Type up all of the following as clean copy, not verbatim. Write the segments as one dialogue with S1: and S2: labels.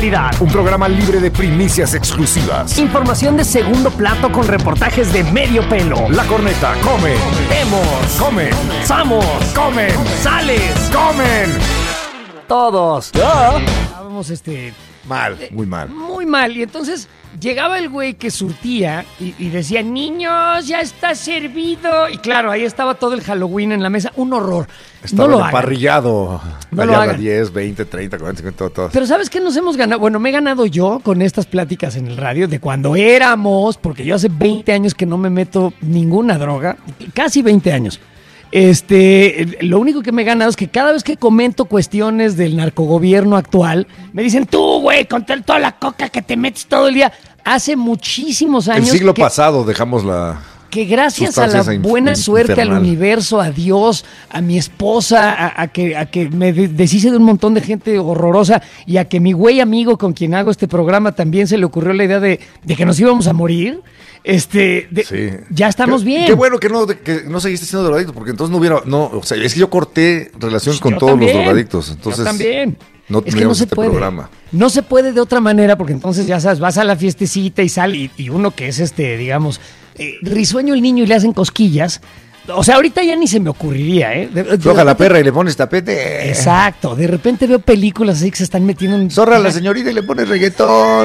S1: Un programa libre de primicias exclusivas.
S2: Información de segundo plato con reportajes de medio pelo.
S1: La Corneta, come.
S2: Vemos.
S1: Come.
S2: Samos.
S1: Comen.
S2: Sales.
S1: Comen.
S2: Todos. Estábamos
S1: Mal, muy mal.
S2: Muy mal. Y entonces llegaba el güey que surtía y decía, niños, ya está servido. Y claro, ahí estaba todo el Halloween en la mesa. Un horror.
S1: Estaba
S2: no lo
S1: emparrillado.
S2: No lo hagan.
S1: 10, 20, 30, 40, 50, todo.
S2: Pero ¿sabes qué nos hemos ganado? Bueno, me he ganado yo con estas pláticas en el radio de cuando éramos, porque yo hace 20 años que no me meto ninguna droga, casi 20 años. Lo único que me he ganado es que cada vez que comento cuestiones del narcogobierno actual, me dicen, tú, güey, con toda la coca que te metes todo el día. Hace muchísimos años.
S1: El siglo pasado dejamos la...
S2: Que gracias a la buena suerte, al universo, a Dios, a mi esposa, a que me deshice de un montón de gente horrorosa y a que mi güey amigo con quien hago este programa también se le ocurrió la idea de que nos íbamos a morir. Sí. Ya estamos bien.
S1: Qué bueno que no seguiste siendo drogadicto, porque entonces o sea, es que yo corté relaciones con todos los drogadictos. Entonces,
S2: yo también.
S1: No,
S2: es que no se puede. Programa. No se puede de otra manera, porque entonces ya sabes, vas a la fiestecita y sale, y uno que es digamos, risueño el niño y le hacen cosquillas. O sea, ahorita ya ni se me ocurriría, ¿eh?
S1: Floja la perra y le pones tapete.
S2: Exacto. De repente veo películas así que se están metiendo en...
S1: Zorra a la señorita y le pones reggaetón.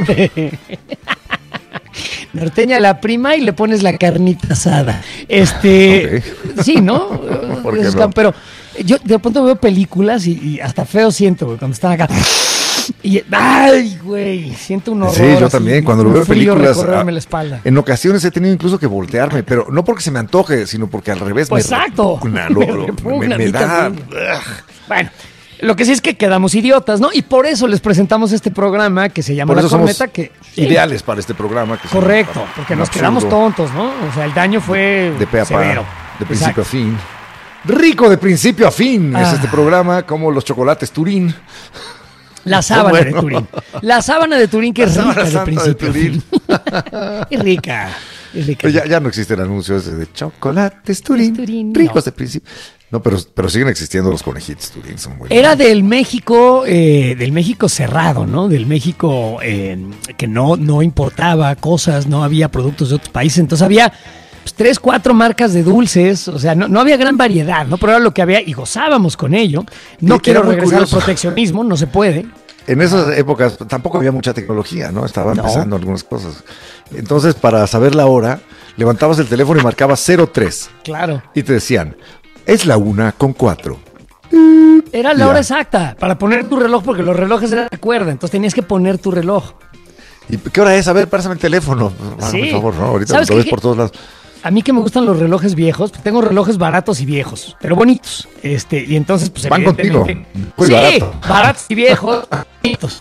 S2: Norteña a la prima y le pones la carnita asada. Okay. Sí, ¿no? No? Pero yo de pronto veo películas y hasta feo siento, güey, cuando están acá. Y, ay, güey, siento un horror.
S1: Sí, yo también, cuando lo veo en películas,
S2: la espalda.
S1: En ocasiones he tenido incluso que voltearme, pero no porque se me antoje, sino porque al revés
S2: pues
S1: me repugna, me da...
S2: Bueno, lo que sí es que quedamos idiotas, ¿no? Y por eso les presentamos este programa que se llama La Corneta, que
S1: ideales para este programa. Que
S2: correcto, porque nos quedamos tontos, ¿no? O sea, el daño fue
S1: de pe a pa,
S2: severo.
S1: De principio a fin. Rico de principio a fin es este programa, como los chocolates Turín.
S2: La sábana de Turín. La sábana de Turín, que es rica de principio a fin. Es rica.
S1: Pero ya no existen anuncios de chocolates Turín, ricos de principio. No, pero siguen existiendo los conejitos Turín, son buenos.
S2: Era del México cerrado, ¿no? Del México que no importaba cosas, no había productos de otros países, entonces había 3, 4 marcas de dulces, o sea, no había gran variedad, ¿no? Pero era lo que había y gozábamos con ello. No quiero regresar al proteccionismo, no se puede.
S1: En esas épocas tampoco había mucha tecnología, ¿no? Estaba empezando algunas cosas. Entonces, para saber la hora, levantabas el teléfono y marcabas 03.
S2: Claro.
S1: Y te decían, es la 1:04.
S2: Era la hora exacta para poner tu reloj, porque los relojes eran de cuerda, entonces tenías que poner tu reloj.
S1: ¿Y qué hora es? A ver, pásame el teléfono.
S2: Sí.
S1: Por favor, no, ahorita lo ves por todos lados.
S2: A mí que me gustan los relojes viejos, tengo relojes baratos y viejos, pero bonitos. Y entonces, pues
S1: van contigo.
S2: Muy barato. Baratos y viejos, bonitos.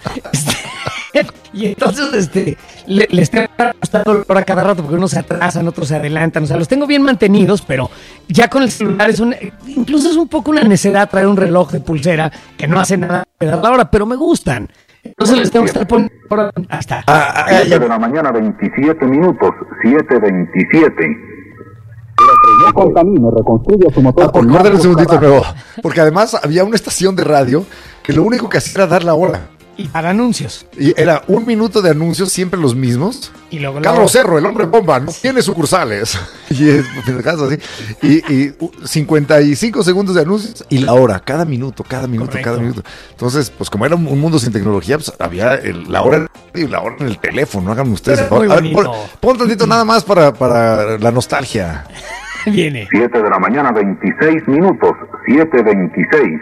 S2: Y entonces, les tengo ajustando la hora cada rato, porque unos se atrasan, otros se adelantan. O sea, los tengo bien mantenidos, pero ya con el celular incluso es un poco una necedad traer un reloj de pulsera que no hace nada de dar la hora, pero me gustan. Entonces les tengo que estar poniendo hasta
S3: 7 de la mañana, 27 minutos, 7:27.
S4: No contamine, reconstruye su motor.
S1: Guarden un segundito nuevo, porque además había una estación de radio que lo único que hacía era dar la hora.
S2: Y para anuncios.
S1: Y era 1 minuto de anuncios, siempre los mismos.
S2: Y luego
S1: Carlos Cerro, el hombre bomba, no tiene sucursales. Y en el caso así. Y 55 segundos de anuncios y la hora, cada minuto. Entonces, pues como era un mundo sin tecnología, pues había la hora y la hora en el teléfono. Hagan ustedes.
S2: A ver,
S1: pon tantito nada más para la nostalgia.
S2: Viene.
S3: 7 de la mañana, 26 minutos, 7:26.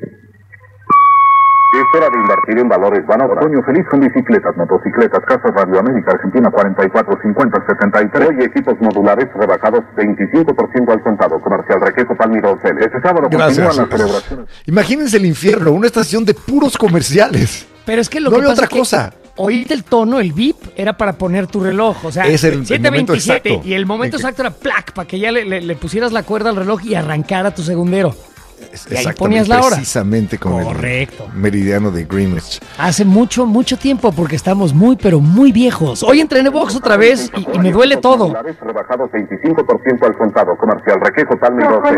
S3: Es hora de invertir en valores Banobra. Otoño feliz con bicicletas, motocicletas, Casas Radio América, Argentina 445073. Hoy equipos modulares rebajados 25% al contado. Comercial Requejo Palmiro Hotel. Este sábado continúan las celebraciones.
S1: Imagínense el infierno, una estación de puros comerciales.
S2: Pero es que lo
S1: no
S2: que
S1: había
S2: pasa
S1: otra cosa.
S2: Oírte el tono, el bip, era para poner tu reloj. O sea,
S1: es el 7:27.
S2: Y el momento exacto era plac, para que ya le pusieras la cuerda al reloj y arrancara tu segundero. Y ahí ponías la hora.
S1: Precisamente con
S2: correcto.
S1: El meridiano de Greenwich.
S2: Hace mucho tiempo, porque estamos muy, pero muy viejos. Hoy entrené box otra vez y me duele todo.
S3: Rebajados 25% al contado. Comercial Requejo Palmiro Hotel.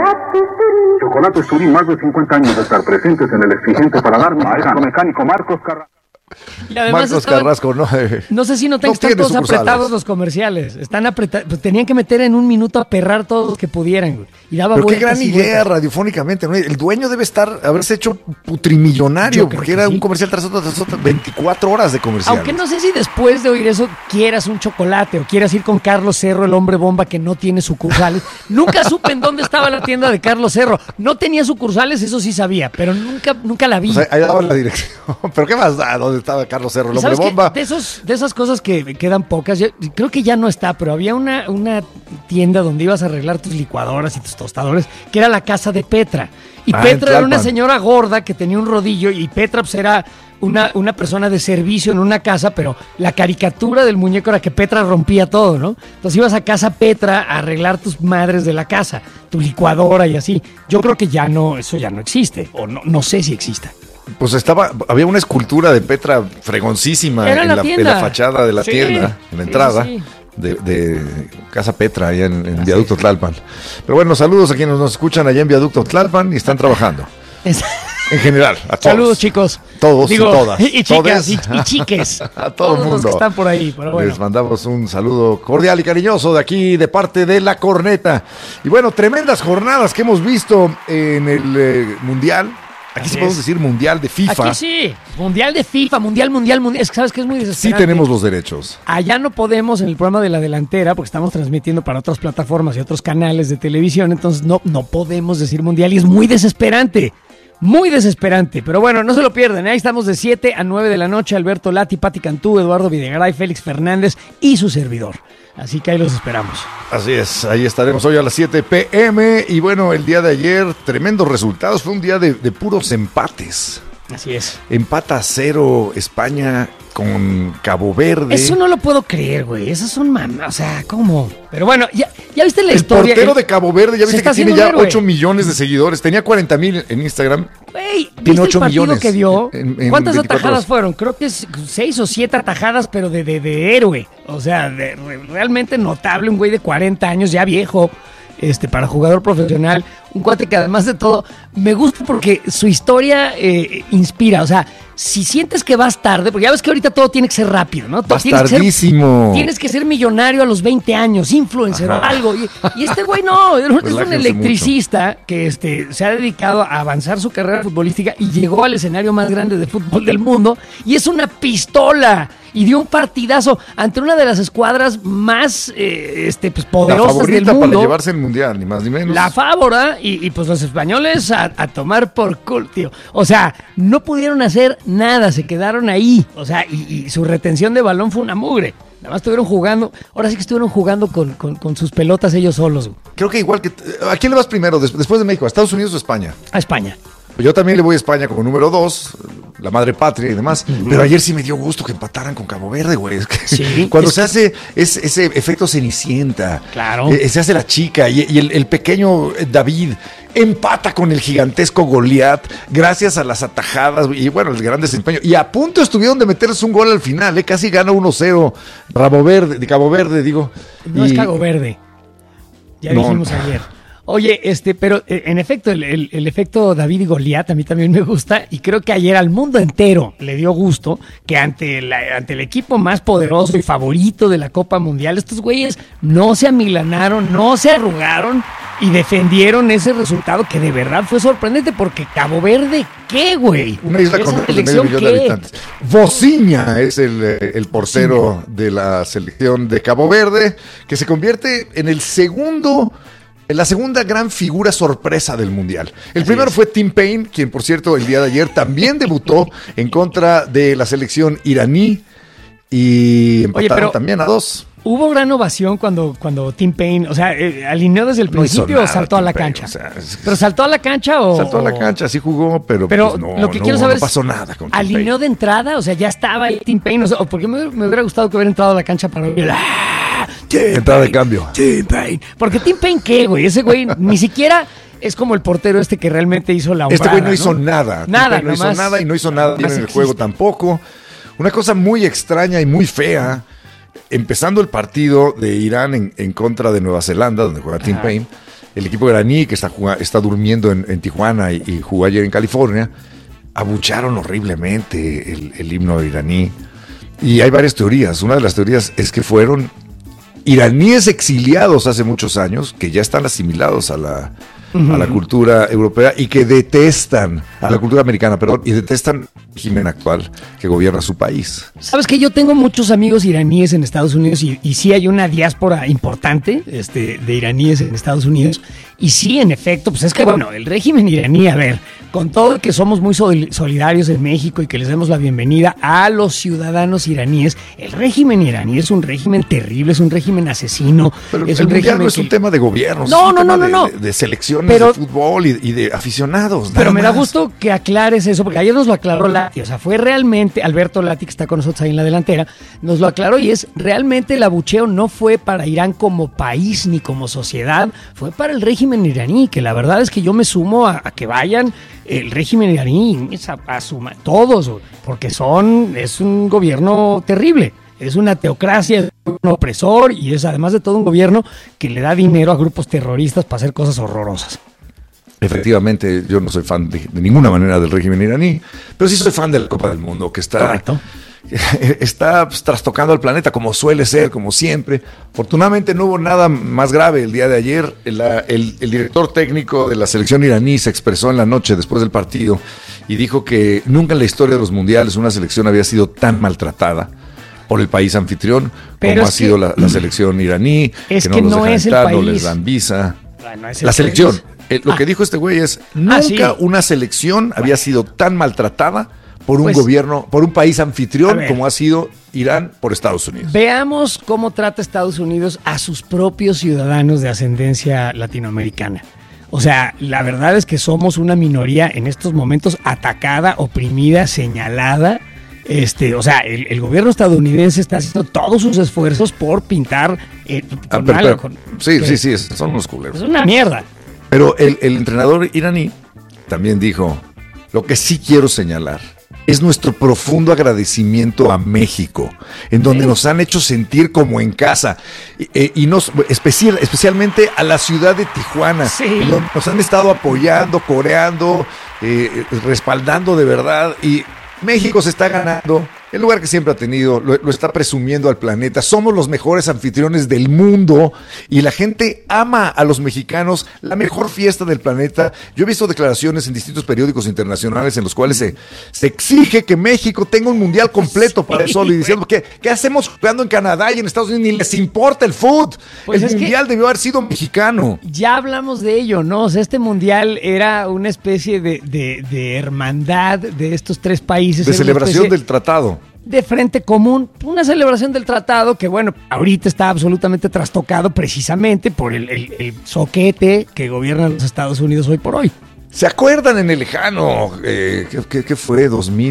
S3: Chocolates Turín, más de 50 años de estar presentes en el exigente paladar. Maestro mecánico Marcos Carrasco.
S2: Y además
S1: Marcos Carrasco, ¿no?
S2: No sé si notan que están
S1: tiene
S2: todos
S1: sucursales.
S2: apretados los comerciales. Están apretados. Pues tenían que meter en un minuto a perrar todos los que pudieran, güey. Y daba
S1: Pero qué
S2: vueltas
S1: gran
S2: y
S1: idea
S2: vueltas.
S1: radiofónicamente, ¿no? El dueño debe haberse hecho putrimillonario,
S2: Yo creo
S1: porque
S2: que
S1: era
S2: sí.
S1: un comercial tras otro, 24 horas de comercial.
S2: Aunque no sé si después de oír eso quieras un chocolate o quieras ir con Carlos Cerro, el hombre bomba que no tiene sucursales. Nunca supe en dónde estaba la tienda de Carlos Cerro. No tenía sucursales, eso sí sabía, pero nunca la vi.
S1: O sea, ahí daba la dirección. ¿Pero qué más da? ¿Dónde estaba Carlos Cerro, el hombre
S2: ¿Sabes qué?
S1: bomba?
S2: De esas cosas que quedan pocas, yo creo que ya no está, pero había una tienda donde ibas a arreglar tus licuadoras y tus tostadores, que era la casa de Petra. Y
S1: Ah, en
S2: Petra era una
S1: Tlalpan.
S2: señora gorda que tenía un rodillo y Petra pues, era una persona de servicio en una casa, pero la caricatura del muñeco era que Petra rompía todo, ¿no? Entonces ibas a casa Petra a arreglar tus madres de la casa, tu licuadora y así. Yo creo que eso ya no existe, o no sé si exista.
S1: Pues había una escultura de Petra fregoncísima
S2: Era
S1: en
S2: la
S1: la
S2: tienda.
S1: fachada de la
S2: Sí,
S1: tienda, en la
S2: sí,
S1: entrada
S2: sí.
S1: de Casa Petra, allá en Viaducto Tlalpan. Pero bueno, saludos a quienes nos escuchan allá en Viaducto Tlalpan y están trabajando. En general, a todos.
S2: Saludos, chicos.
S1: Todos y todas.
S2: Y chicas,
S1: Todes.
S2: y chiques.
S1: A todo el
S2: Todos
S1: mundo.
S2: los que están por ahí, pero bueno.
S1: Les mandamos un saludo cordial y cariñoso de aquí, de parte de La Corneta. Y bueno, tremendas jornadas que hemos visto en el Mundial. Aquí
S2: Así
S1: sí podemos
S2: es.
S1: decir Mundial de FIFA.
S2: Aquí sí, mundial de FIFA, mundial. Es que sabes que es muy
S1: Sí
S2: desesperante.
S1: tenemos los derechos.
S2: Allá no podemos en el programa de La Delantera, porque estamos transmitiendo para otras plataformas y otros canales de televisión, entonces no podemos decir mundial y es muy desesperante. Muy desesperante, pero bueno, no se lo pierdan. Ahí estamos de 7 a 9 de la noche. Alberto Lati, Pati Cantú, Eduardo Videgaray, Félix Fernández y su servidor. Así que ahí los esperamos.
S1: Así es, ahí estaremos hoy a las 7 p.m. Y bueno, el día de ayer, tremendos resultados. Fue un día de puros empates.
S2: Así es.
S1: Empata 0 España con Cabo Verde.
S2: Eso no lo puedo creer, güey. Esas son mamás. O sea, ¿cómo? Pero bueno, ya viste la
S1: El
S2: historia.
S1: portero de Cabo Verde, ya
S2: se
S1: viste
S2: está
S1: que tiene
S2: haciendo
S1: ya
S2: un héroe.
S1: 8 millones de seguidores. Tenía 40,000 en Instagram.
S2: Güey,
S1: Tiene
S2: ¿viste
S1: 8
S2: el partido
S1: millones
S2: que dio?
S1: en
S2: ¿Cuántas
S1: 24
S2: atajadas
S1: horas.
S2: fueron? Creo que es 6 o 7 atajadas, pero de héroe. O sea, realmente notable. Un güey de 40 años, ya viejo, para jugador profesional. Un cuate que además de todo, me gusta porque su historia inspira. O sea, si sientes que vas tarde, porque ya ves que ahorita todo tiene que ser rápido, ¿no?
S1: Vas
S2: Tienes que ser-
S1: tardísimo.
S2: Tienes que ser millonario a los 20 años, influencer o
S1: Ajá.
S2: algo. Y este güey no, es un
S1: Relájense
S2: electricista que se ha dedicado a avanzar su carrera futbolística y llegó al escenario más grande de fútbol del mundo y es una pistola. Y dio un partidazo ante una de las escuadras más
S1: La
S2: poderosas
S1: favorita
S2: del mundo.
S1: para llevarse el mundial, ni más ni menos.
S2: La Fávora y pues los españoles a tomar por culo, tío. O sea, no pudieron hacer nada, se quedaron ahí. O sea, y su retención de balón fue una mugre. Nada más estuvieron jugando, ahora sí que estuvieron jugando con sus pelotas ellos solos.
S1: Creo que igual que... ¿A quién le vas primero después de México? ¿A Estados Unidos o España?
S2: A España.
S1: Yo también le voy a España como número 2, la madre patria y demás. Pero ayer sí me dio gusto que empataran con Cabo Verde, güey. Es que
S2: Sí,
S1: cuando
S2: es
S1: se hace ese efecto Cenicienta,
S2: Claro.
S1: Se hace la chica y el pequeño David empata con el gigantesco Goliat gracias a las atajadas y bueno, el gran desempeño. Y a punto estuvieron de meterse un gol al final, casi gana 1-0 Cabo Verde, digo.
S2: No es Cabo Verde. Ya
S1: No.
S2: dijimos ayer. Oye, pero en efecto, el efecto David y Goliat a mí también me gusta y creo que ayer al mundo entero le dio gusto que ante el equipo más poderoso y favorito de la Copa Mundial, estos güeyes no se amilanaron, no se arrugaron y defendieron ese resultado que de verdad fue sorprendente porque Cabo Verde, ¿qué, güey?
S1: Una isla
S2: Esa
S1: con medio
S2: selección,
S1: millón
S2: ¿qué?
S1: de habitantes. Vociña es el portero de la selección de Cabo Verde, que se convierte en la segunda gran figura sorpresa del Mundial. El primero fue Tim Payne, quien por cierto el día de ayer también debutó en contra de la selección iraní y empataron
S2: pero-
S1: también a 2.
S2: Hubo gran ovación cuando Tim Payne, o sea, alineó desde el
S1: No hizo
S2: principio o
S1: nada,
S2: saltó a la
S1: Tim Payne,
S2: cancha.
S1: o sea,
S2: ¿Pero saltó a la cancha o...?
S1: Saltó a la cancha, sí jugó, pero
S2: Pero
S1: pues no,
S2: lo que quiero saber
S1: no pasó nada con Tim
S2: ¿alineó
S1: Payne.
S2: de entrada? O sea, ya estaba ahí Tim Payne. O sea, porque me hubiera gustado que hubiera entrado a la cancha para oír Tim
S1: Entrada de
S2: Payne,
S1: cambio.
S2: Tim Payne. Porque Tim Payne, ¿qué, güey? Ese güey ni siquiera es como el portero que realmente hizo la
S1: Este
S2: hombrada,
S1: güey no hizo nada.
S2: Nada,
S1: Tim Payne no hizo
S2: nomás-
S1: nada y no hizo nada bien
S2: nomás
S1: en el
S2: existe.
S1: juego tampoco. Una cosa muy extraña y muy fea. Empezando el partido de Irán en contra de Nueva Zelanda, donde juega Tim Payne, el equipo iraní que está durmiendo en Tijuana y jugó ayer en California, abucharon horriblemente el himno iraní. Y hay varias teorías. Una de las teorías es que fueron iraníes exiliados hace muchos años, que ya están asimilados a la cultura europea y que detestan, a la cultura americana, perdón, y detestan el régimen actual que gobierna su país.
S2: Sabes que yo tengo muchos amigos iraníes en Estados Unidos y sí hay una diáspora importante de iraníes en Estados Unidos. Y sí, en efecto, pues es que bueno, el régimen iraní, a ver, con todo que somos muy solidarios en México y que les demos la bienvenida a los ciudadanos iraníes, el régimen iraní es un régimen terrible, es un régimen asesino.
S1: Pero
S2: es
S1: el
S2: un
S1: mundial
S2: régimen
S1: no es un tema de gobierno,
S2: no,
S1: es un tema
S2: no.
S1: de selecciones
S2: Pero,
S1: de fútbol y de aficionados.
S2: Pero me da
S1: más.
S2: gusto que aclares eso, porque ayer nos lo aclaró Lati, o sea, fue realmente, Alberto Lati, que está con nosotros ahí en la delantera, nos lo aclaró y es, realmente el abucheo no fue para Irán como país ni como sociedad, fue para el régimen iraní, que la verdad es que yo me sumo a que vayan el régimen iraní, todos, porque es un gobierno terrible. Es una teocracia, es un opresor y es además de todo un gobierno que le da dinero a grupos terroristas para hacer cosas horrorosas.
S1: Efectivamente, yo no soy fan de ninguna manera del régimen iraní, pero sí soy fan de la Copa del Mundo, que está pues, trastocando al planeta como suele ser, como siempre. Afortunadamente no hubo nada más grave el día de ayer. El director técnico de la selección iraní se expresó en la noche después del partido y dijo que nunca en la historia de los mundiales una selección había sido tan maltratada por el país anfitrión como ha sido la selección iraní,
S2: es
S1: que no los dejan entrar, no les
S2: país.
S1: dan visa.
S2: Bueno,
S1: la selección. Lo que dijo este güey es, nunca una selección había sido tan maltratada por un gobierno, por un país anfitrión como ha sido Irán por Estados Unidos.
S2: Veamos cómo trata Estados Unidos a sus propios ciudadanos de ascendencia latinoamericana. O sea, la verdad es que somos una minoría en estos momentos atacada, oprimida, señalada. O sea, el gobierno estadounidense está haciendo todos sus esfuerzos por pintar
S1: sí, son unos culeros.
S2: Es una mierda.
S1: Pero el entrenador iraní también dijo, lo que sí quiero señalar es nuestro profundo agradecimiento a México, en donde nos han hecho sentir como en casa, y especialmente a la ciudad de Tijuana, donde nos han estado apoyando, coreando, respaldando de verdad, y México se está ganando el lugar que siempre ha tenido, lo está presumiendo al planeta. Somos los mejores anfitriones del mundo y la gente ama a los mexicanos, la mejor fiesta del planeta. Yo he visto declaraciones en distintos periódicos internacionales en los cuales se exige que México tenga un mundial completo para eso, y diciendo ¿qué hacemos jugando en Canadá y en Estados Unidos? Ni les importa el fútbol. Pues el mundial debió haber sido mexicano.
S2: Ya hablamos de ello, ¿no? O sea, este mundial era una especie de hermandad de estos tres países.
S1: De celebración del tratado.
S2: De frente común, una celebración del tratado que, bueno, ahorita está absolutamente trastocado precisamente por el soquete que gobierna los Estados Unidos hoy por hoy.
S1: ¿Se acuerdan en el lejano, qué fue,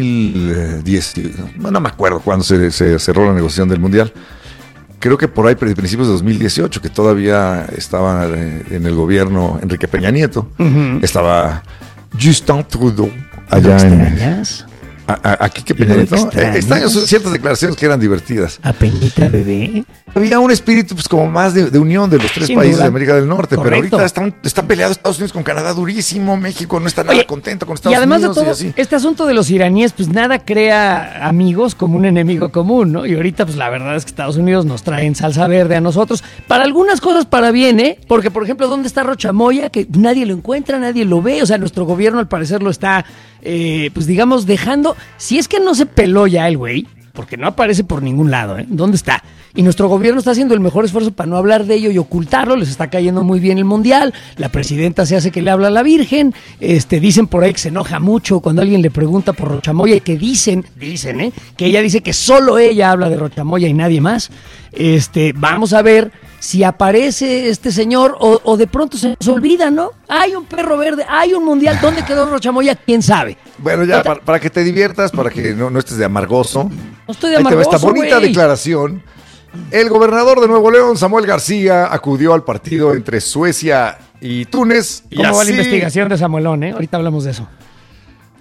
S1: 2010? No me acuerdo cuándo se cerró la negociación del Mundial. Creo que por ahí, principios de 2018, que todavía estaba en el gobierno Enrique Peña Nieto. Estaba Justin Trudeau allá en... Aquí que Peña Nieto extraño ciertas declaraciones que eran divertidas.
S2: ¿A Peñita bebé?
S1: Había un espíritu pues como más de unión de los tres países de América del Norte.
S2: Correcto.
S1: Pero ahorita está peleado Estados Unidos con Canadá durísimo. México no está nada contento con Estados Unidos.
S2: Y además de todo, este asunto de los iraníes, pues nada crea amigos como un enemigo común, ¿no? Y ahorita pues la verdad es que Estados Unidos nos trae en salsa verde a nosotros. Para algunas cosas para bien, ¿eh? Porque por ejemplo, ¿dónde está Rocha Moya? Que nadie lo encuentra, nadie lo ve. O sea, nuestro gobierno al parecer lo está, pues digamos, dejando. Si es que no se peló ya el güey, porque no aparece por ningún lado, ¿eh? ¿Dónde está? Y nuestro gobierno está haciendo el mejor esfuerzo para no hablar de ello y ocultarlo. Les está cayendo muy bien el mundial. La presidenta se hace que le habla a la Virgen. Dicen por ahí que se enoja mucho cuando alguien le pregunta por Rocha Moya, y que dicen, que ella dice que solo ella habla de Rocha Moya y nadie más. Vamos a ver si aparece este señor o de pronto se nos olvida, ¿no? Hay un perro verde, hay un mundial. ¿Dónde quedó Rocha Moya? ¿Quién sabe?
S1: Bueno, ya, para que te diviertas, para que no estés de amargoso.
S2: No estoy de amargoso,
S1: esta bonita declaración. El gobernador de Nuevo León, Samuel García, acudió al partido entre Suecia y Túnez.
S2: ¿Cómo va la investigación de Samuelón, eh? Ahorita hablamos de eso.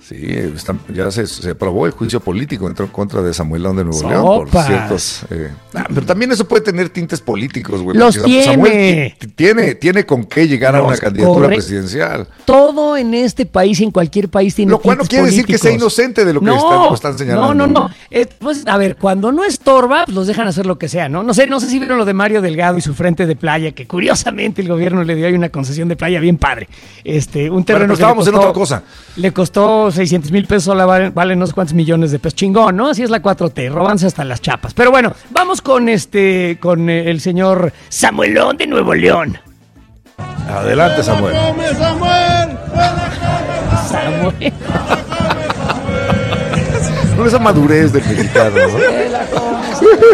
S1: Sí, ya se aprobó el juicio político en contra de Samuel León de Nuevo León por ciertos... pero también eso puede tener tintes políticos, güey.
S2: Los tiene.
S1: Samuel tiene con qué llegar a una candidatura presidencial.
S2: Todo en este país y en cualquier país tiene
S1: lo cual no quiere
S2: políticos.
S1: decir que sea inocente de lo que están señalando.
S2: No. Pues, a ver, cuando no estorba, pues los dejan hacer lo que sea, ¿no? No sé si vieron lo de Mario Delgado y su frente de playa, que curiosamente el gobierno le dio ahí una concesión de playa bien padre. Un terreno que
S1: estábamos en otra cosa.
S2: Le costó 600,000 pesos, vale no sé cuántos millones de pesos. Chingón, ¿no? Así es la 4T, róbanse hasta las chapas. Pero bueno, vamos con el señor Samuelón de Nuevo León.
S1: Adelante, Samuel.
S2: Samuel.
S1: No esa madurez del mexicano, ¿no?
S2: Se la come,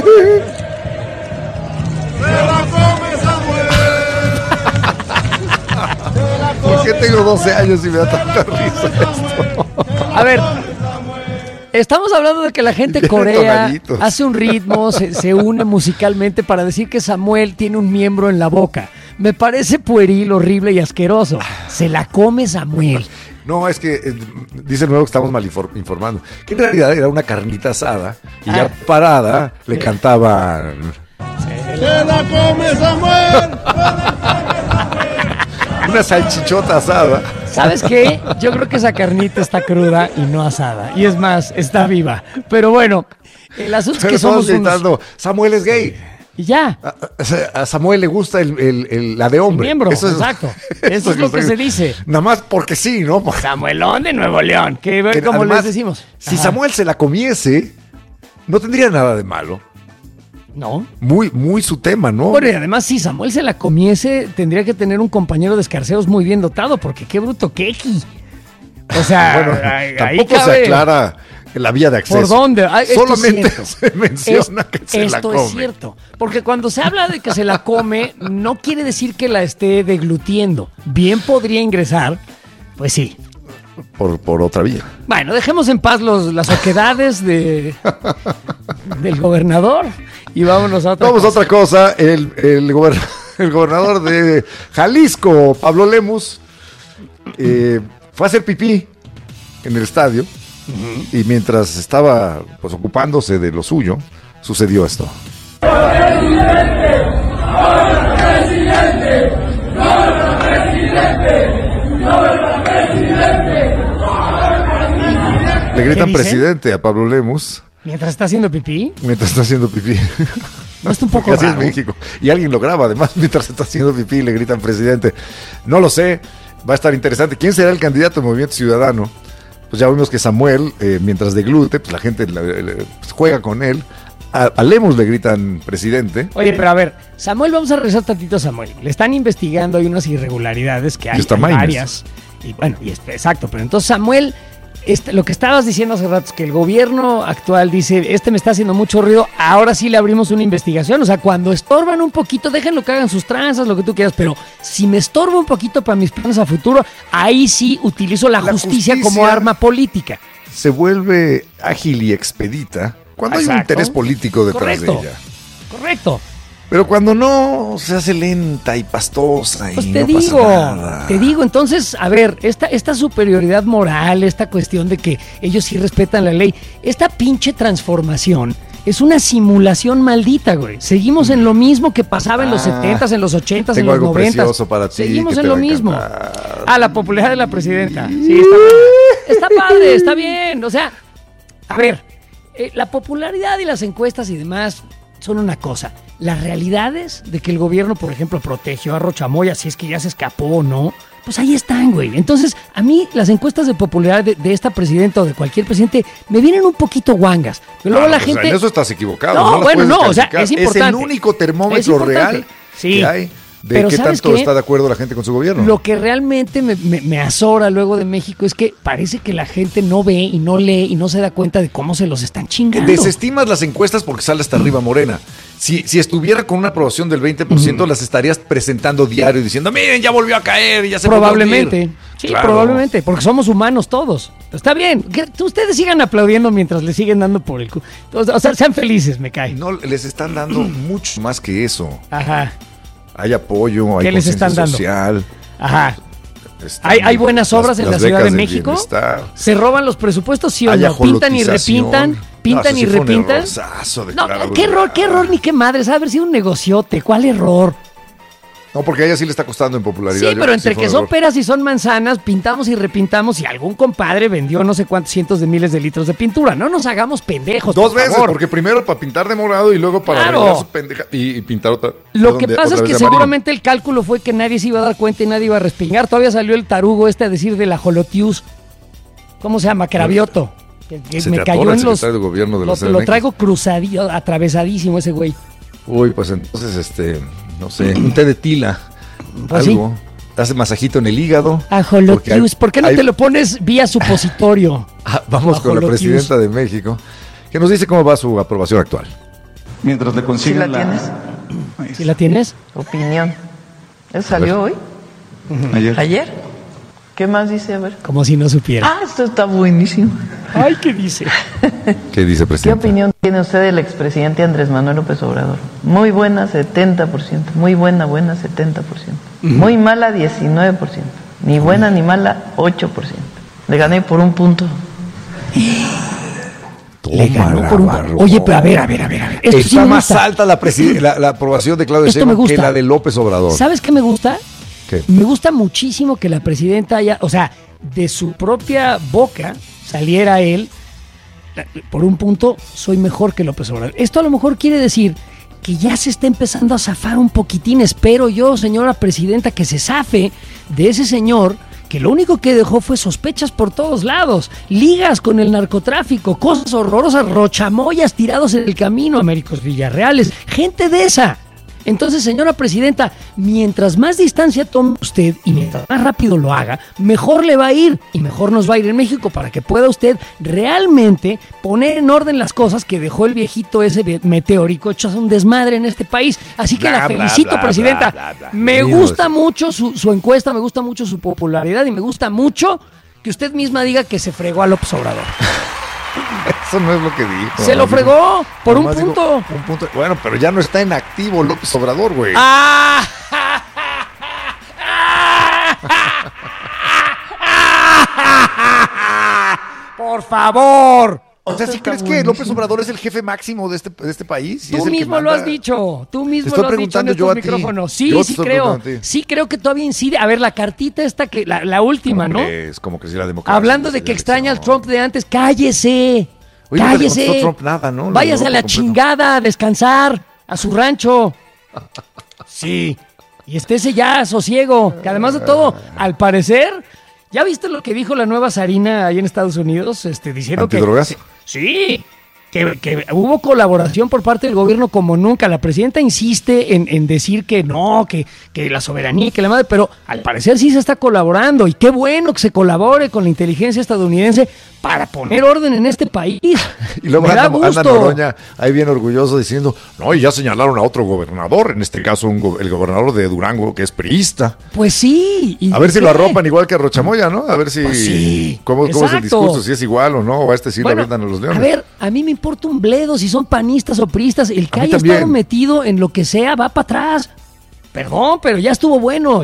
S1: Samuel. ¿Por qué tengo 12 años y me da tanta risa esto?
S2: A ver, estamos hablando de que la gente corea hace un ritmo, se une musicalmente para decir que Samuel tiene un miembro en la boca. Me parece pueril, horrible y asqueroso. Se la come Samuel.
S1: No, es que dice nuevo que estamos mal informando. Que en realidad era una carnita asada y ya parada le cantaban...
S5: ¡Se la come Samuel!
S1: Una salchichota asada.
S2: ¿Sabes qué? Yo creo que esa carnita está cruda y no asada. Y es más, está viva. Pero bueno, el asunto es que somos
S1: gritando, Samuel es gay.
S2: Y ya.
S1: A Samuel le gusta la de hombre.
S2: El miembro, exacto. Eso es lo que se dice.
S1: Nada más porque sí, ¿no?
S2: Samuelón de Nuevo León. Que como además, les decimos.
S1: Si Samuel se la comiese, no tendría nada de malo.
S2: No.
S1: Muy su tema, ¿no?
S2: Bueno, y además, si Samuel se la comiese, tendría que tener un compañero de escarceos muy bien dotado, porque qué bruto quequi. O sea,
S1: bueno, tampoco se aclara la vía de acceso.
S2: ¿Por dónde?
S1: Solamente se menciona que se la come.
S2: Esto es cierto. Porque cuando se habla de que se la come, no quiere decir que la esté deglutiendo. Bien podría ingresar, pues sí.
S1: Por otra vía.
S2: Bueno, dejemos en paz las oquedades del gobernador y vámonos a otra cosa.
S1: Vamos a otra cosa. El gobernador de Jalisco, Pablo Lemus, fue a hacer pipí en el estadio. Y mientras estaba pues ocupándose de lo suyo, sucedió esto. Le gritan presidente a Pablo Lemus.
S2: ¿Mientras está haciendo pipí?
S1: Mientras está haciendo pipí.
S2: No está un poco
S1: así
S2: raro.
S1: es México. Y alguien lo graba, además, mientras está haciendo pipí, le gritan presidente. No lo sé, va a estar interesante. ¿Quién será el candidato del Movimiento Ciudadano? Pues ya vimos que Samuel, mientras deglute, pues la gente pues juega con él. A Lemus le gritan presidente.
S2: Oye, pero a ver, Samuel, vamos a regresar tantito a Samuel. Le están investigando, hay unas irregularidades que hay varias. Y bueno, exacto, pero entonces Samuel, lo que estabas diciendo hace rato es que el gobierno actual dice, me está haciendo mucho ruido, ahora sí le abrimos una investigación. O sea, cuando estorban un poquito, déjenlo que hagan sus tranzas, lo que tú quieras, pero si me estorba un poquito para mis planes a futuro, ahí sí utilizo la justicia como arma política.
S1: Se vuelve ágil y expedita cuando hay un interés político detrás de ella.
S2: Correcto.
S1: Pero cuando no, se hace lenta y pastosa
S2: pues
S1: y
S2: te
S1: no
S2: digo,
S1: pasa nada.
S2: Te digo, entonces, a ver, esta superioridad moral, esta cuestión de que ellos sí respetan la ley, esta pinche transformación es una simulación maldita, güey. Seguimos en lo mismo que pasaba en los 70s, en los 80s, en los 90s.
S1: Precioso para ti.
S2: Seguimos en lo mismo. La popularidad de la presidenta. Sí, está padre, está bien. O sea, a ver, la popularidad y las encuestas y demás son una cosa. Las realidades de que el gobierno, por ejemplo, protegió a Rochamoya, si es que ya se escapó o no, pues ahí están, güey. Entonces, a mí las encuestas de popularidad de esta presidenta o de cualquier presidente me vienen un poquito guangas. Pero luego la gente...
S1: En eso estás equivocado.
S2: No, bueno, no, o sea, es importante.
S1: Es el único termómetro real que hay de pero qué tanto está de acuerdo la gente con su gobierno.
S2: Lo que realmente me azora luego de México es que parece que la gente no ve y no lee y no se da cuenta de cómo se los están chingando.
S1: Desestimas las encuestas porque sale hasta arriba Morena. Si estuviera con una aprobación del 20%, las estarías presentando diario diciendo, miren, ya volvió a caer y ya se
S2: probablemente. Sí, claro. Probablemente, porque somos humanos todos. Está bien, que ustedes sigan aplaudiendo mientras le siguen dando por el culo. O sea, sean felices, me cae.
S1: No, les están dando mucho más que eso.
S2: Ajá.
S1: Hay apoyo, hay conciencia social.
S2: Ajá. Hay buenas obras en la Ciudad de México.
S1: Bienestar.
S2: Se roban los presupuestos, sí o
S1: Hay
S2: no. Pintan y
S1: ajolotización.
S2: repintan. Pintan
S1: No,
S2: y
S1: eso sí fue un
S2: repintan.
S1: errorzazo de
S2: No,
S1: Clara
S2: qué
S1: Brugada.
S2: error, ni qué madres. Ha de haber sido un negociote. ¿Cuál error?
S1: No, porque a ella sí le está costando en popularidad.
S2: Sí,
S1: Yo
S2: pero
S1: creo
S2: entre
S1: sí
S2: que
S1: fue
S2: son
S1: error.
S2: peras y son manzanas, pintamos y repintamos y algún compadre vendió no sé cuántos cientos de miles de litros de pintura. No nos hagamos pendejos,
S1: Dos
S2: por
S1: veces,
S2: favor.
S1: porque primero para pintar de morado y luego para
S2: Claro.
S1: arreglar su pendeja y pintar otra.
S2: Lo que
S1: otra
S2: pasa es
S1: vez
S2: que
S1: de amarillo.
S2: seguramente el cálculo fue que nadie se iba a dar cuenta y nadie iba a respingar. Todavía salió el tarugo a decir de la Jolotius. ¿Cómo se llama? Cravioto. Que
S1: Se
S2: me
S1: te
S2: cayó
S1: atora el
S2: en los...
S1: secretario de gobierno de la
S2: Lo
S1: CDMX.
S2: traigo cruzadillo, atravesadísimo ese güey.
S1: Uy, pues entonces, no sé, un té de tila.
S2: Pues
S1: algo. Hace masajito en el hígado.
S2: Ajolotius. ¿Por qué no
S1: hay-
S2: te lo pones vía supositorio?
S1: Vamos con la
S2: Ajolotius.
S1: presidenta de México, que nos dice cómo va su aprobación actual.
S6: Mientras le
S7: ¿Sí
S6: consiguen
S7: la tienes?
S2: ¿Sí la tienes?
S7: Opinión. ¿Eso salió hoy?
S6: Ayer.
S7: ¿Ayer? ¿Qué más dice? A ver.
S2: Como si no supiera.
S7: Ah, esto está buenísimo.
S2: Ay, ¿qué dice?
S1: ¿Qué dice,
S7: ¿Qué
S1: presidenta?
S7: opinión tiene usted del expresidente Andrés Manuel López Obrador? Muy buena, 70%. Muy buena, 70%. Muy mala, 19%. Ni buena ni mala, 8%. Le gané por un punto.
S2: Le ganó por un...
S1: Barro.
S2: Oye, pero a ver. Esto sí
S1: Está
S2: me
S1: más
S2: gusta.
S1: alta la aprobación de Claudia
S2: Esto me
S1: Sheinbaum que
S2: gusta.
S1: la de López Obrador.
S2: ¿Sabes qué me gusta?
S1: ¿Qué?
S2: Me gusta muchísimo que la presidenta haya, o sea, de su propia boca saliera él, por un punto, soy mejor que López Obrador. Esto a lo mejor quiere decir que ya se está empezando a zafar un poquitín. Espero yo, señora presidenta, que se zafe de ese señor que lo único que dejó fue sospechas por todos lados, ligas con el narcotráfico, cosas horrorosas, rochamoyas tirados en el camino, Américos Villarreales, gente de esa. Entonces, señora presidenta, mientras más distancia tome usted y mientras más rápido lo haga, mejor le va a ir y mejor nos va a ir en México para que pueda usted realmente poner en orden las cosas que dejó el viejito ese meteórico hecho un desmadre en este país. Así que la felicito, presidenta. Me gusta mucho su encuesta, me gusta mucho su popularidad y me gusta mucho que usted misma diga que se fregó a López Obrador.
S1: Eso no es lo que dijo.
S2: Se lo fregó por un
S1: Nomás digo,
S2: punto.
S1: un punto. Bueno, pero ya no está en activo López Obrador, güey.
S2: ¡Ah! ¡Por favor!
S1: O sea, ¿sí crees que López Obrador es el jefe máximo de este país? Y es
S2: Tú
S1: el que
S2: mismo lo
S1: manda?
S2: has dicho. Tú mismo
S1: Te estoy
S2: lo has dicho en
S1: preguntando yo
S2: estos
S1: a ti.
S2: micrófonos.
S1: Yo
S2: Sí,
S1: te
S2: sí
S1: estoy
S2: creo.
S1: preguntando a ti.
S2: Sí creo que todavía incide. A ver, la cartita esta, que la última, ¿no?
S1: Es como que si la democracia.
S2: Hablando de que extraña al Trump de antes, cállese.
S1: Oye, no le
S2: cállese.
S1: contestó Trump nada, ¿no?
S2: Váyase
S1: Lo
S2: a la
S1: completo.
S2: chingada a descansar a su rancho. Sí. Y estése ya sosiego. Que además de todo, al parecer, ¿ya viste lo que dijo la nueva Sarina ahí en Estados Unidos? Diciendo
S1: ¿Antidrogas?
S2: que... Sí. Que hubo colaboración por parte del gobierno como nunca. La presidenta insiste en decir que no, que la soberanía, que la madre, pero al parecer sí se está colaborando. Y qué bueno que se colabore con la inteligencia estadounidense para poner orden en este país.
S1: Y luego
S2: Me da
S1: anda
S2: gusto.
S1: Noroña ahí bien orgulloso diciendo, no, y ya señalaron a otro gobernador, en este caso el gobernador de Durango, que es priista.
S2: Pues sí. ¿y
S1: A ver si
S2: qué?
S1: lo arropan igual que a Rochamoya, ¿no? A ver si...
S2: Pues sí,
S1: ¿Cómo es el
S2: exacto.
S1: discurso? Si es igual o no, o a este sí
S2: Bueno,
S1: lo avientan a los leones.
S2: a ver, a mí me importa un bledo si son panistas o priistas. El que
S1: A mí
S2: haya
S1: también.
S2: estado metido en lo que sea va para atrás. Perdón, pero ya estuvo bueno,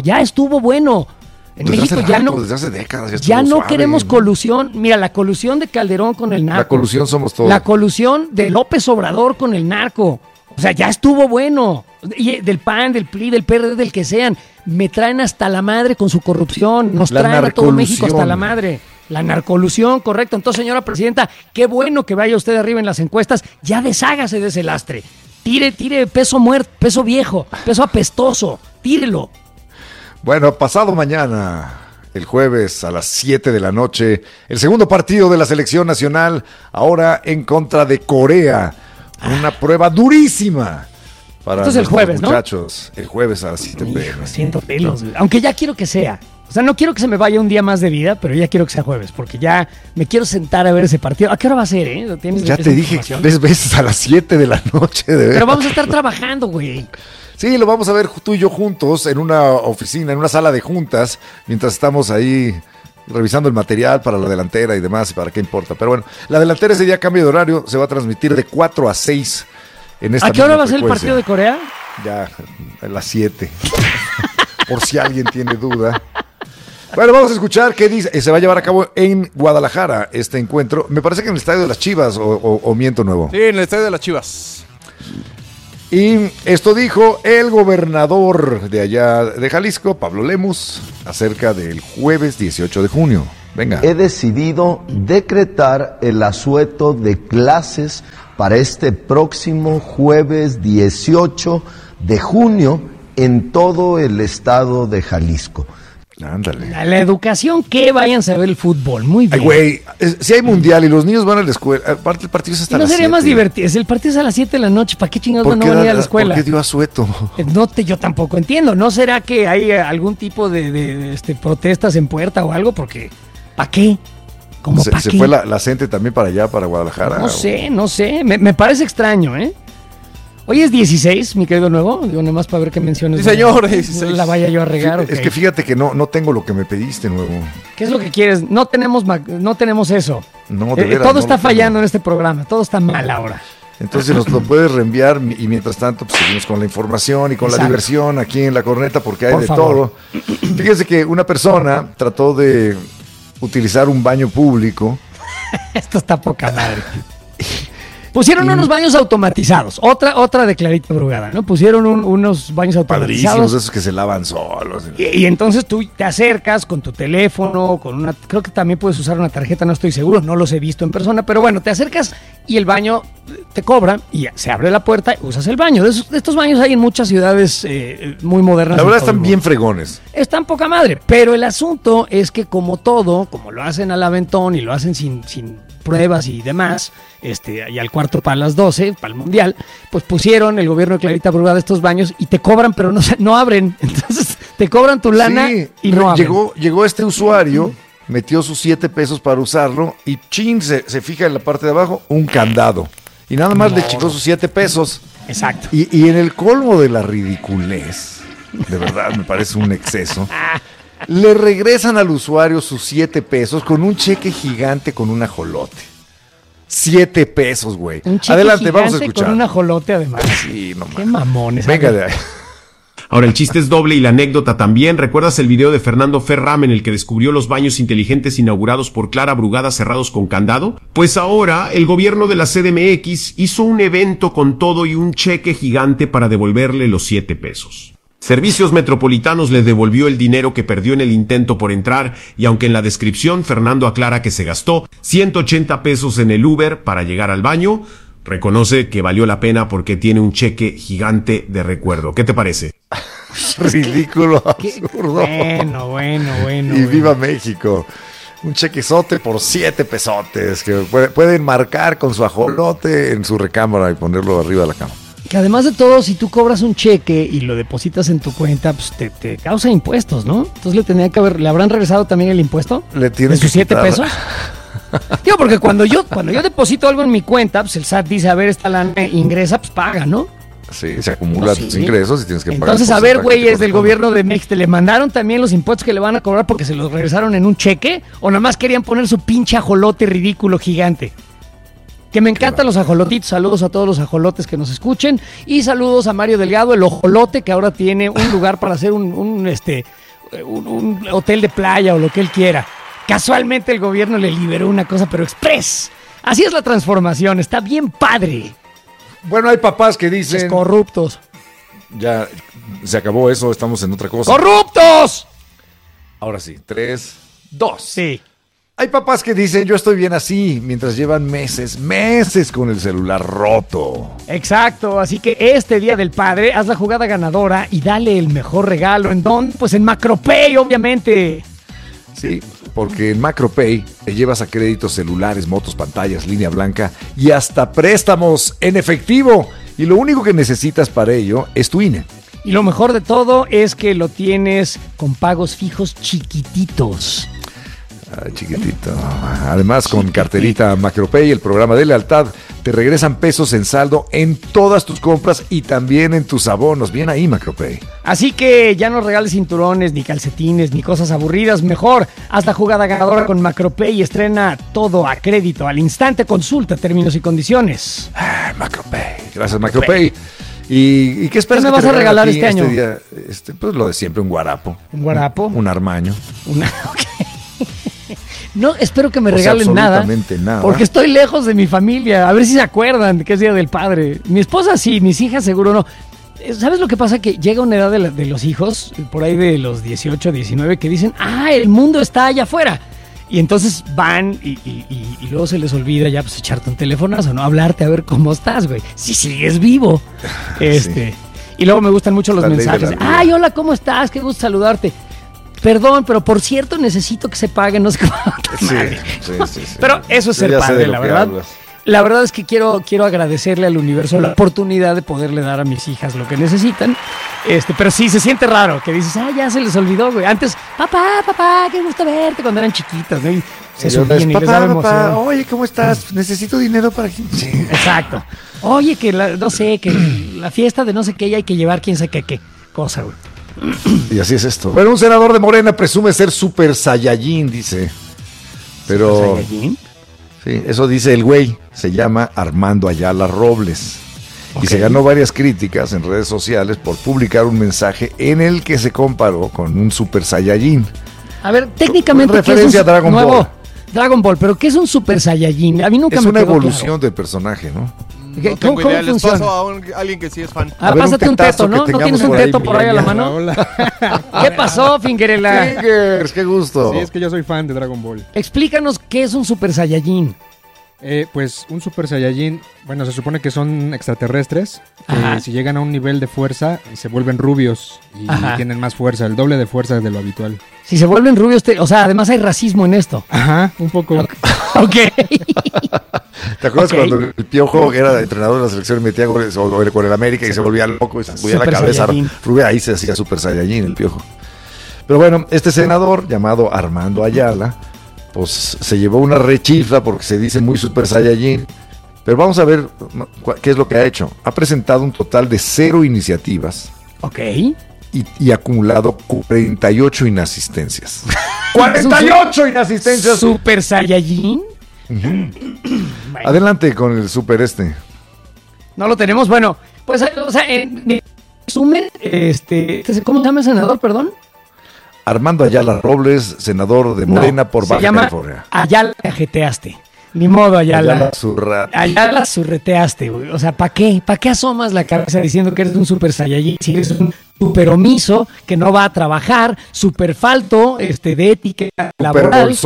S2: En
S1: Desde
S2: México
S1: hace
S2: ya
S1: rato,
S2: no,
S1: desde hace décadas ya
S2: ya
S1: estuvo
S2: no
S1: suave.
S2: queremos colusión. Mira, la colusión de Calderón con el narco.
S1: La colusión somos todos.
S2: La colusión de López Obrador con el narco. O sea, ya estuvo bueno. Y del PAN, del PRI, del PRD, del que sean. Me traen hasta la madre con su corrupción. Nos
S1: La
S2: traen a todo México hasta
S1: narcolusión.
S2: la madre. La narcolusión, correcto. Entonces, señora presidenta, qué bueno que vaya usted arriba en las encuestas. Ya deshágase de ese lastre. Tire peso muerto, peso viejo, peso apestoso. Tírelo.
S1: Bueno, pasado mañana, el jueves a las 7 de la noche, el segundo partido de la selección nacional, ahora en contra de Corea. Una prueba durísima para
S2: Esto es el
S1: nuestros
S2: jueves, ¿no?
S1: muchachos. El jueves a las 7
S2: Hijo,
S1: p.m.
S2: siento pelos, güey. Aunque ya quiero que sea. O sea, no quiero que se me vaya un día más de vida, pero ya quiero que sea jueves, porque ya me quiero sentar a ver ese partido. ¿A qué hora va a ser, ¿Tienes
S1: Ya
S2: esa
S1: te dije
S2: información?
S1: 3 veces a las 7 de la noche. De
S2: Pero
S1: veras.
S2: vamos a estar trabajando, güey.
S1: Sí, lo vamos a ver tú y yo juntos en una oficina, en una sala de juntas, mientras estamos ahí revisando el material para la delantera y demás, para qué importa. Pero bueno, la delantera ese día cambio de horario, se va a transmitir de 4 a 6 en esta
S2: ¿A qué hora
S1: misma
S2: va a ser el
S1: frecuencia.
S2: partido de Corea?
S1: Ya, a las 7. Por si alguien tiene duda. Bueno, vamos a escuchar qué dice. Se va a llevar a cabo en Guadalajara este encuentro. Me parece que en el Estadio de las Chivas, o miento nuevo.
S8: Sí, en el Estadio de las Chivas.
S1: Y esto dijo el gobernador de allá de Jalisco, Pablo Lemus, acerca del jueves 18 de junio. Venga.
S9: He decidido decretar el asueto de clases para este próximo jueves 18 de junio en todo el estado de Jalisco.
S1: Ándale.
S2: La educación, que vayan a ver el fútbol. Muy bien.
S1: Ay, güey, si hay mundial y los niños van a la escuela, aparte el partido es hasta
S2: ¿Y no
S1: las
S2: sería
S1: 7.
S2: más divertido? El partido es a las 7 de la noche. ¿Para qué chingados no van a ir a la escuela?
S1: ¿Por qué dio asueto?
S2: Yo tampoco entiendo. ¿No será que hay algún tipo de protestas en puerta o algo? Porque, ¿para qué? ¿Cómo para qué?
S1: ¿Se fue la gente también para allá, para Guadalajara?
S2: No sé. Me parece extraño, ¿eh? Hoy es 16, mi querido Nuevo. Digo, nomás para ver qué menciones.
S8: Sí, señor, 16.
S2: No la vaya yo a regar.
S1: Es que fíjate que no tengo lo que me pediste, Nuevo.
S2: ¿Qué es lo que quieres? No tenemos eso.
S1: No, de veras,
S2: todo
S1: no
S2: está
S1: lo tengo.
S2: fallando en este programa. Todo está mal ahora.
S1: Entonces nos lo puedes reenviar y mientras tanto pues, seguimos con la información y con la diversión aquí en La Corneta porque hay
S2: Por
S1: de
S2: favor.
S1: todo. Fíjense que una persona trató de utilizar un baño público.
S2: Esto está poca madre. Pusieron unos baños automatizados. Otra de Clarita Brugada, ¿no? Pusieron unos baños automatizados.
S1: Padrísimos, esos que se lavan solos.
S2: Y entonces tú te acercas con tu teléfono, creo que también puedes usar una tarjeta, no estoy seguro, no los he visto en persona, pero bueno, te acercas y el baño te cobra y se abre la puerta y usas el baño. De estos baños hay en muchas ciudades muy modernas.
S1: La verdad están bien fregones.
S2: Están poca madre, pero el asunto es que como todo, como lo hacen al aventón y lo hacen sin pruebas y demás, y al cuarto para las 12, para el Mundial, pues pusieron el gobierno de Clarita Brugada estos baños y te cobran, pero no abren. Entonces te cobran tu lana y no abren.
S1: Llegó este usuario, metió sus 7 pesos para usarlo y chin, se fija en la parte de abajo, un candado. Y nada más le chingó sus 7 pesos.
S2: Exacto.
S1: Y en el colmo de la ridiculez, de verdad me parece un exceso, le regresan al usuario sus 7 pesos con un cheque gigante con un ajolote. 7 pesos, güey. Adelante, vamos a escuchar.
S2: Con un ajolote, además.
S1: Sí, no
S2: Qué mamones.
S1: Venga de ahí.
S10: Ahora, el chiste es doble y la anécdota también. ¿Recuerdas el video de Fernando Ferram en el que descubrió los baños inteligentes inaugurados por Clara Brugada cerrados con candado? Pues ahora, el gobierno de la CDMX hizo un evento con todo y un cheque gigante para devolverle los 7 pesos. Servicios Metropolitanos le devolvió el dinero que perdió en el intento por entrar y aunque en la descripción Fernando aclara que se gastó 180 pesos en el Uber para llegar al baño, reconoce que valió la pena porque tiene un cheque gigante de recuerdo. ¿Qué te parece?
S1: Ridículo, absurdo.
S2: Bueno.
S1: Y viva México. Un chequezote por 7 pesotes que pueden marcar con su ajolote en su recámara y ponerlo arriba de la cama.
S2: Que además de todo, si tú cobras un cheque y lo depositas en tu cuenta, pues te causa impuestos, ¿no? Entonces ¿le habrán regresado también el impuesto?
S1: ¿Le tienen
S2: ¿De sus
S1: que
S2: 7
S1: quitar?
S2: pesos? Digo, porque cuando yo deposito algo en mi cuenta, pues el SAT dice, a ver, esta lana ingresa, pues paga, ¿no?
S1: Sí, se acumulan tus ingresos y tienes que pagar.
S2: Entonces, a ver, güeyes del gobierno de México, ¿le mandaron también los impuestos que le van a cobrar porque se los regresaron en un cheque? ¿O nada más querían poner su pinche ajolote ridículo gigante? Que me encantan los ajolotitos. Saludos a todos los ajolotes que nos escuchen. Y saludos a Mario Delgado, el ojolote, que ahora tiene un lugar para hacer un hotel de playa o lo que él quiera. Casualmente el gobierno le liberó una cosa, pero express. Así es la transformación, está bien padre.
S1: Bueno, hay papás que dicen...
S2: Corruptos.
S1: Ya se acabó eso, estamos en otra cosa.
S2: ¡Corruptos!
S1: Ahora sí, 3, 2.
S2: Sí.
S1: Hay papás que dicen, yo estoy bien así, mientras llevan meses con el celular roto.
S2: Exacto, así que este Día del Padre, haz la jugada ganadora y dale el mejor regalo. ¿En dónde? Pues en Macropay, obviamente.
S1: Sí, porque en Macropay te llevas a créditos celulares, motos, pantallas, línea blanca y hasta préstamos en efectivo. Y lo único que necesitas para ello es tu INE.
S2: Y lo mejor de todo es que lo tienes con pagos fijos chiquititos.
S1: Chiquitito. Además, con carterita Macropay, el programa de lealtad, te regresan pesos en saldo en todas tus compras y también en tus abonos. Bien ahí, Macropay.
S2: Así que ya no regales cinturones, ni calcetines, ni cosas aburridas. Mejor, haz la jugada ganadora con Macropay y estrena todo a crédito al instante. Consulta términos y condiciones.
S1: Macropay. Gracias, Macropay. ¿Y qué esperas?
S2: ¿Qué me vas a regalar este año?
S1: Día? Pues lo de siempre, un guarapo.
S2: ¿Un guarapo?
S1: Un armaño.
S2: Okay. No, espero que me regalen nada. Porque estoy lejos de mi familia. A ver si se acuerdan de que es Día del Padre. Mi esposa sí, mis hijas seguro no. ¿Sabes lo que pasa? Que llega una edad de los hijos, por ahí de los 18, 19, que dicen, el mundo está allá afuera. Y entonces van y luego se les olvida ya pues echarte un teléfonazo, ¿no? Hablarte a ver cómo estás, güey. Si sigues vivo. Sí. Y luego me gustan mucho los mensajes. Hola, ¿cómo estás? Qué gusto saludarte. Perdón, pero por cierto necesito que se pague, no sé cómo. Sí. Pero eso es ser padre, la verdad. La verdad es que quiero agradecerle al universo la oportunidad de poderle dar a mis hijas lo que necesitan. Pero sí, se siente raro que dices, ya se les olvidó, güey. Antes, papá, qué gusto verte, cuando eran chiquitas, ¿no? Y se subían y les daba emoción.
S1: Oye, ¿cómo estás? Necesito dinero para... Sí.
S2: Exacto. Oye, que la fiesta de no sé qué, y hay que llevar quién sabe qué cosa, güey.
S1: Y así es esto. Bueno, un senador de Morena presume ser Super Saiyajin, dice. Pero... ¿Super Saiyajin? Sí, eso dice el güey. Se llama Armando Ayala Robles. Okay. Y se ganó varias críticas en redes sociales por publicar un mensaje en el que se comparó con un Super Saiyajin.
S2: A ver, técnicamente...
S1: referencia a Dragon Ball.
S2: Dragon Ball, pero ¿qué es un Super Saiyajin? A mí nunca me quedó claro.
S1: Es una evolución del personaje, ¿no?
S8: No tengo idea, les paso a alguien que sí es fan.
S2: Pásate un teto, ¿no? ¿No tienes un teto por ahí a la mano? ¿Qué pasó, Fingerela?
S1: Fingers, qué gusto.
S11: Sí, es que yo soy fan de Dragon Ball.
S2: Explícanos qué es un Super Saiyajin.
S11: Pues un Super Saiyajin, se supone que son extraterrestres, que si llegan a un nivel de fuerza se vuelven rubios y tienen más fuerza, el doble de fuerza de lo habitual.
S2: Si se vuelven rubios, además hay racismo en esto.
S11: Un poco.
S2: Ok.
S1: ¿Te acuerdas cuando el Piojo era entrenador de la selección y metía goles con el América y se volvía loco y se subía la cabeza rubia? Ahí se hacía Super Saiyajin el Piojo. Pero bueno, este senador llamado Armando Ayala, pues se llevó una rechifla porque se dice muy Super Saiyajin. Pero vamos a ver qué es lo que ha hecho. Ha presentado un total de 0 iniciativas.
S2: Ok.
S1: Y acumulado 48 inasistencias. ¡48 inasistencias!
S2: ¿Super Saiyajin?
S1: Bueno. Adelante con el Super
S2: No lo tenemos. Bueno, pues, en resumen, ¿cómo se llama el senador, perdón?
S1: Armando Ayala Robles, senador de Morena por Baja California.
S2: Ayala cajeteaste. Ni modo, Ayala. Ayala surreteaste, güey. O sea, ¿para qué? ¿Para qué asomas la cabeza diciendo que eres un Super Saiyajin? Si eres un super omiso, que no va a trabajar, super falto de ética laboral.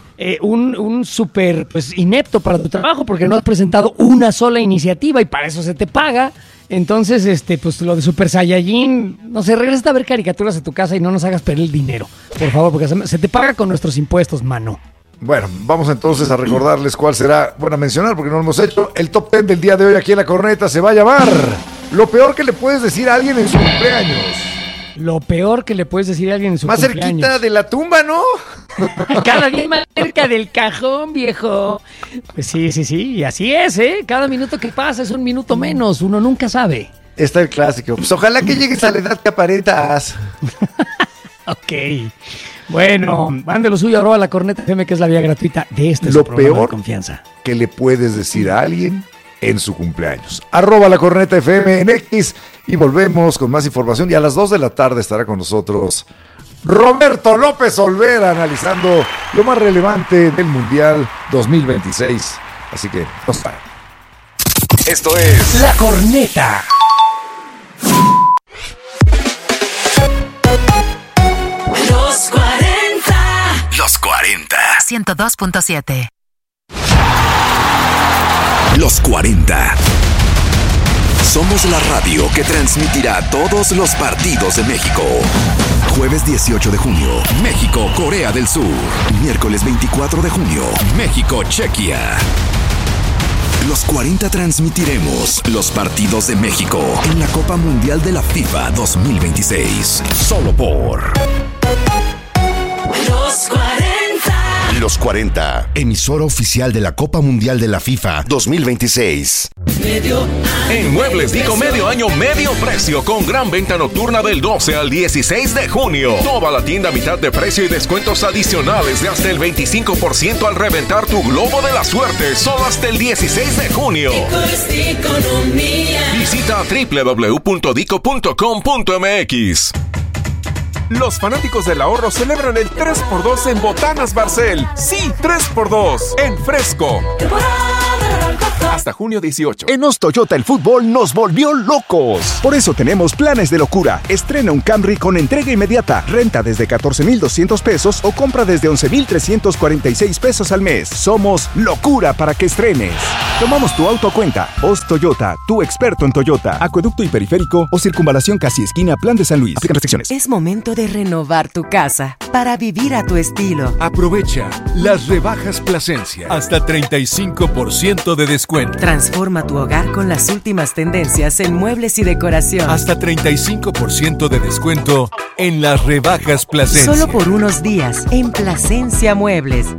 S2: Un super inepto para tu trabajo porque no has presentado una sola iniciativa y para eso se te paga. Entonces, pues lo de Super Saiyajin, no sé, regresa a ver caricaturas a tu casa y no nos hagas perder el dinero, por favor, porque se te paga con nuestros impuestos, mano.
S1: Bueno, vamos entonces a recordarles cuál será, a mencionar porque no lo hemos hecho. El top 10 del día de hoy aquí en La Corneta se va a llamar Lo peor que le puedes decir a alguien en su cumpleaños.
S2: Lo peor que le puedes decir a alguien en su cumpleaños.
S1: Más cerquita de la tumba, ¿no?
S2: Cada día más cerca del cajón, viejo. Pues sí, y así es, ¿eh? Cada minuto que pasa es un minuto menos, uno nunca sabe.
S1: Está el clásico. Pues ojalá que llegues a la edad que aparentas.
S2: Ok. Bueno, mande lo suyo, @ La Corneta FM, que es la vía gratuita de
S1: lo
S2: programa de confianza.
S1: Que le puedes decir a alguien en su cumpleaños. @ La Corneta FM en X. Y volvemos con más información. Y a las 2 de la tarde estará con nosotros Roberto López Olvera analizando lo más relevante del Mundial 2026. Así que, nos vemos.
S12: Esto es
S2: La Corneta.
S12: Los 40. Los 40.
S13: 102.7.
S12: Los 40. Somos la radio que transmitirá todos los partidos de México. Jueves 18 de junio, México, Corea del Sur. Miércoles 24 de junio, México, Chequia. Los 40 transmitiremos los partidos de México en la Copa Mundial de la FIFA 2026. Solo por Los 40. Los 40, emisora oficial de la Copa Mundial de la FIFA 2026.
S14: En Muebles Dico medio año, medio precio, con gran venta nocturna del 12 al 16 de junio. Toda la tienda a mitad de precio y descuentos adicionales de hasta el 25% al reventar tu globo de la suerte, solo hasta el 16 de junio. Visita Visita www.dico.com.mx. Los fanáticos del ahorro celebran el 3x2 en Botanas Barcel. Sí, 3x2 en fresco. Hasta junio 18.
S15: En Os Toyota el fútbol nos volvió locos. Por eso tenemos planes de locura. Estrena un Camry con entrega inmediata, renta desde 14,200 pesos o compra desde 11,346 pesos al mes. Somos locura para que estrenes. Tomamos tu auto a cuenta. Os Toyota, tu experto en Toyota. Acueducto y periférico o circunvalación casi esquina, Plan de San Luis. Aplican restricciones.
S16: Es momento de renovar tu casa para vivir a tu estilo.
S17: Aprovecha las rebajas Plasencia. Hasta 35% de descuento.
S16: Transforma tu hogar con las últimas tendencias en muebles y decoración.
S17: Hasta 35% de descuento en las rebajas Plasencia.
S16: Solo por unos días en Plasencia Muebles.